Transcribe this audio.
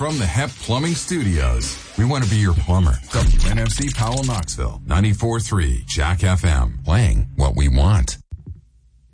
from the HEP Plumbing Studios. We want to be your plumber. WNFC Powell, Knoxville. 94.3 Jack FM. Playing what we want.